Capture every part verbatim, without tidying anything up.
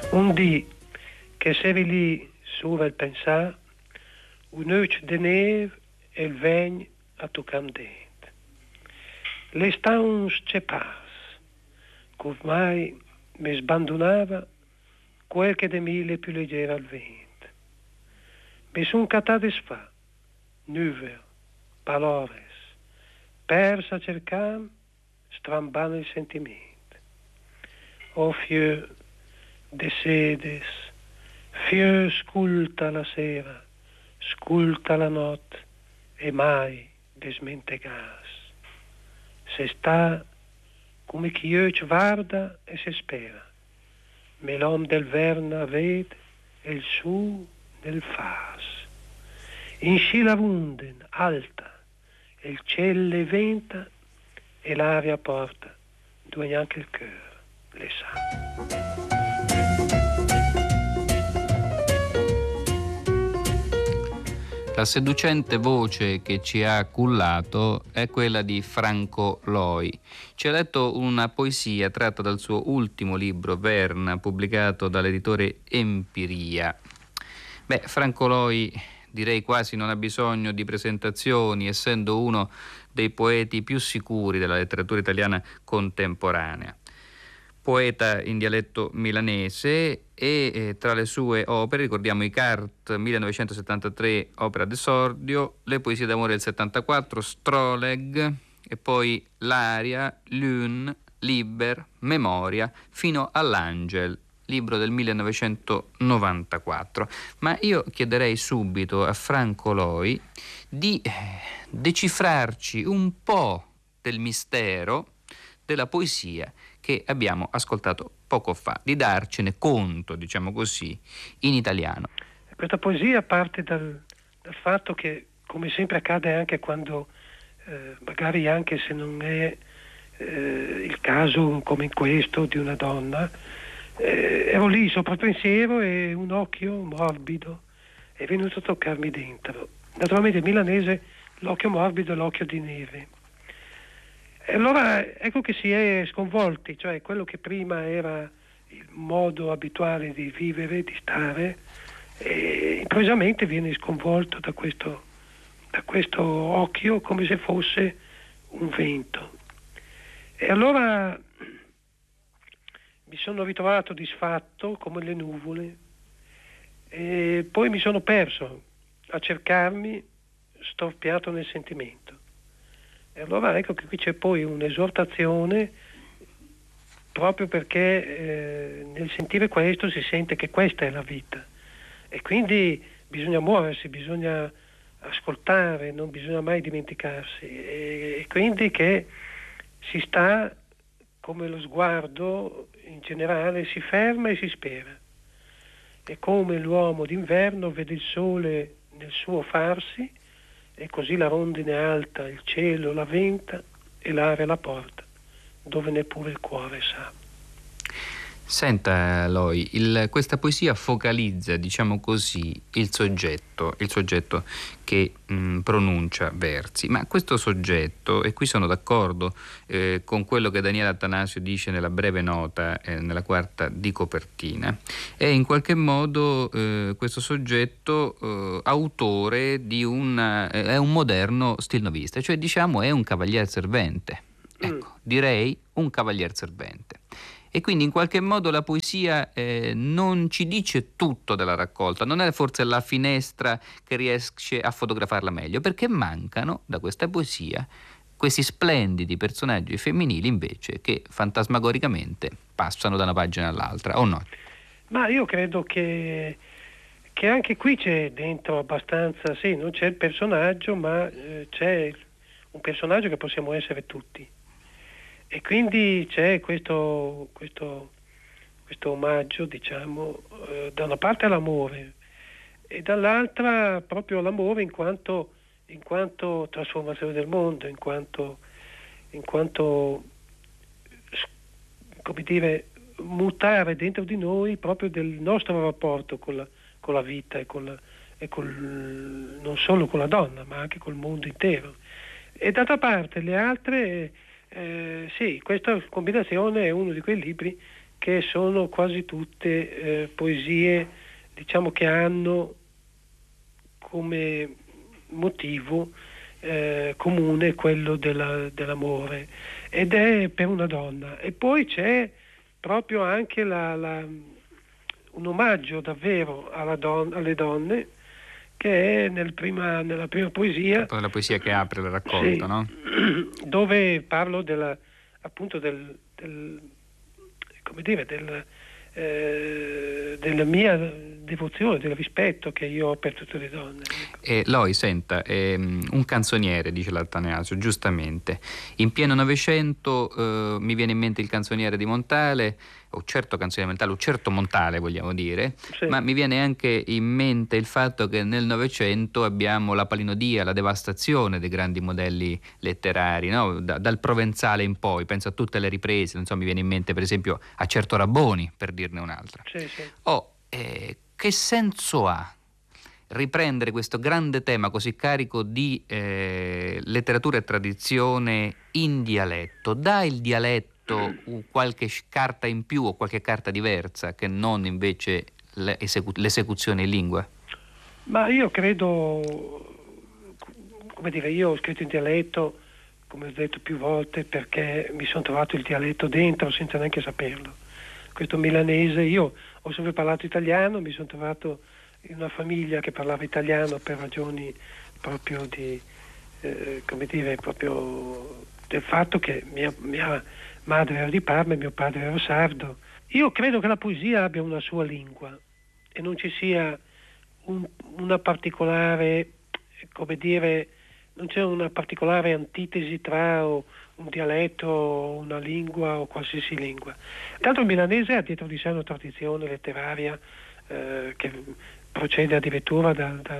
Un dì che s'eri lì su il pensar, un noce de neve e il vegn a toccam dent. Le sta un scepas, che ormai mi sbandonava quel che de mille più leggera al vento. Mi son cattate sfa, nuve, palores, persa cercam, strambando il sentimento. O fieu de sedes, fieu sculta la sera, sculta la notte e mai desmentegas. Se sta come chi ci guarda e si spera, me l'om del verna vede e il su nel fas. In sci la vunden alta, e il ciel le venta e l'aria porta, dove anche il cœur le sa. La seducente voce che ci ha cullato è quella di Franco Loi. Ci ha letto una poesia tratta dal suo ultimo libro, Verna, pubblicato dall'editore Empiria. Beh, Franco Loi direi quasi non ha bisogno di presentazioni, essendo uno dei poeti più sicuri della letteratura italiana contemporanea. Poeta in dialetto milanese e eh, tra le sue opere ricordiamo i Cart millenovecentosettantatré, opera d'esordio, le poesie d'amore del settantaquattro, Stroleg e poi L'aria, Lune, Liber, Memoria fino all'Angel, libro del millenovecentonovantaquattro. Ma io chiederei subito a Franco Loi di eh, decifrarci un po' del mistero della poesia che abbiamo ascoltato poco fa, di darcene conto, diciamo così, in italiano. Questa poesia parte dal, dal fatto che, come sempre accade anche quando, eh, magari anche se non è eh, il caso come in questo di una donna, eh, ero lì sopra il pensiero e un occhio morbido è venuto a toccarmi dentro. Naturalmente in milanese l'occhio morbido è l'occhio di neve. E allora ecco che si è sconvolti, cioè quello che prima era il modo abituale di vivere, di stare, e improvvisamente viene sconvolto da questo, da questo occhio come se fosse un vento. E allora mi sono ritrovato disfatto come le nuvole e poi mi sono perso a cercarmi storpiato nel sentimento. E allora ecco che qui c'è poi un'esortazione proprio perché eh, nel sentire questo si sente che questa è la vita e quindi bisogna muoversi, bisogna ascoltare, non bisogna mai dimenticarsi e, e quindi che si sta come lo sguardo in generale si ferma e si spera. E come l'uomo d'inverno vede il sole nel suo farsi e così la rondine alta, il cielo, la venta e l'aria la porta, dove neppure il cuore sa. Senta Loi, il, questa poesia focalizza, diciamo così, il soggetto, il soggetto che mh, pronuncia versi, ma questo soggetto, e qui sono d'accordo eh, con quello che Daniele Attanasio dice nella breve nota, eh, nella quarta di copertina, è in qualche modo eh, questo soggetto eh, autore di un, eh, è un moderno stilnovista, cioè diciamo è un cavalier servente, ecco, mm. direi un cavalier servente. E quindi in qualche modo la poesia eh, non ci dice tutto della raccolta, non è forse la finestra che riesce a fotografarla meglio, perché mancano da questa poesia questi splendidi personaggi femminili invece che fantasmagoricamente passano da una pagina all'altra, o no? Ma io credo che, che anche qui c'è dentro abbastanza, sì, non c'è il personaggio, ma eh, c'è un personaggio che possiamo essere tutti. E quindi c'è questo, questo, questo omaggio, diciamo, eh, da una parte all'amore e dall'altra proprio all'amore in quanto, in quanto trasformazione del mondo, in quanto, in quanto, come dire, mutare dentro di noi proprio del nostro rapporto con la, con la vita e, con la, e col, non solo con la donna, ma anche col mondo intero. E d'altra parte le altre... Eh, sì, questa combinazione è uno di quei libri che sono quasi tutte eh, poesie, diciamo, che hanno come motivo eh, comune quello della, dell'amore, ed è per una donna. E poi c'è proprio anche la, la, un omaggio davvero alla don, alle donne, che è nel prima, nella prima poesia, la poesia che apre la raccolta, sì, no? Dove parlo della, appunto del, del come dire, del, eh, della mia devozione, del rispetto che io ho per tutte le donne. E Loi, senta, ehm, un canzoniere, dice l'Atanasio, giustamente. In pieno Novecento eh, mi viene in mente il canzoniere di Montale, o certo canzoniere Montale, o certo Montale vogliamo dire, Sì. Ma mi viene anche in mente il fatto che nel Novecento abbiamo la palinodia, la devastazione dei grandi modelli letterari, no? Da, dal Provenzale in poi, penso a tutte le riprese, non so, mi viene in mente per esempio a Certo Rabboni, per dirne un'altra. Sì, sì. Oh, eh, che senso ha riprendere questo grande tema così carico di eh, letteratura e tradizione in dialetto? Dà il dialetto qualche carta in più o qualche carta diversa che non invece l'esecu- l'esecuzione in lingua? Ma io credo, come dire, io ho scritto in dialetto, come ho detto più volte, perché mi sono trovato il dialetto dentro senza neanche saperlo. Questo milanese, io ho sempre parlato italiano, mi sono trovato in una famiglia che parlava italiano per ragioni proprio di, eh, come dire, proprio del fatto che mia, mia madre era di Parma e mio padre era sardo. Io credo che la poesia abbia una sua lingua e non ci sia un, una particolare, come dire, non c'è una particolare antitesi tra o un dialetto o una lingua o qualsiasi lingua. Tanto il milanese ha dietro di sé una tradizione letteraria eh, che procede addirittura dal, da,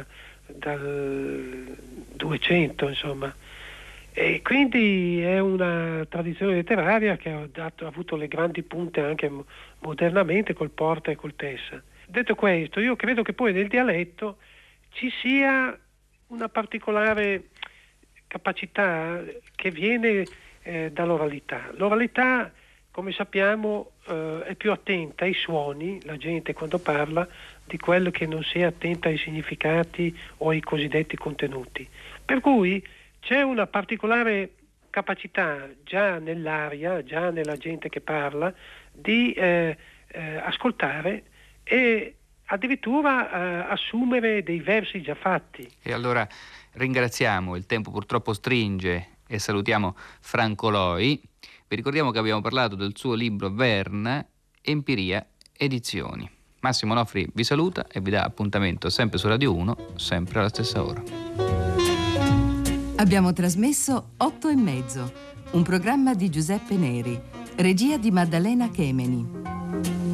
dal duecento, insomma, e quindi è una tradizione letteraria che ha, dato, ha avuto le grandi punte anche modernamente col Porta e col Tessa. Detto questo, io credo che poi nel dialetto ci sia una particolare capacità che viene eh, dall'oralità. L'oralità, come sappiamo, eh, è più attenta ai suoni, la gente quando parla, di quello che non sia attenta ai significati o ai cosiddetti contenuti. Per cui c'è una particolare capacità già nell'aria, già nella gente che parla, di eh, eh, ascoltare e addirittura eh, assumere dei versi già fatti. E allora ringraziamo, il tempo purtroppo stringe, e salutiamo Franco Loi. Vi ricordiamo che abbiamo parlato del suo libro Verna, Empiria Edizioni. Massimo Onofri vi saluta e vi dà appuntamento sempre su Radio uno, sempre alla stessa ora. Abbiamo trasmesso Otto e mezzo, un programma di Giuseppe Neri, regia di Maddalena Chemeni.